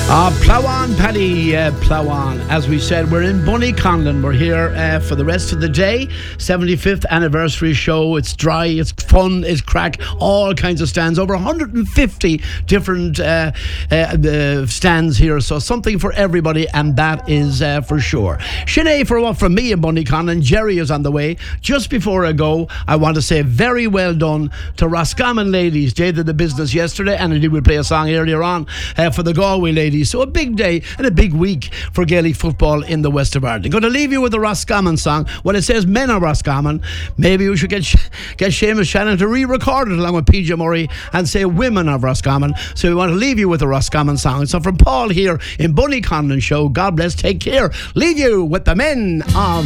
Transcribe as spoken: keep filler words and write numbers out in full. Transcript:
Uh, plough on, Paddy, uh, plough on. As we said, we're in Bunnyconlon. We're here uh, for the rest of the day. seventy-fifth anniversary show. It's dry, it's fun, it's crack, all kinds of stands. Over one hundred fifty different uh, uh, uh, stands here. So something for everybody, and that is uh, for sure. Sinead, for what from me in Bunnyconlon, Jerry is on the way. Just before I go, I want to say very well done to Roscommon ladies. They did the business yesterday, and indeed we play a song earlier on uh, for the Galway ladies. So a big day and a big week for Gaelic football in the west of Ireland. I'm going to leave you with a Roscommon song. Well, it says Men of Roscommon. Maybe we should get get Seamus Shannon to re-record it along with P J Murray and say Women of Roscommon. So we want to leave you with a Roscommon song. So from Paul here in Bunnyconlon Show, God bless, take care. Leave you with the Men of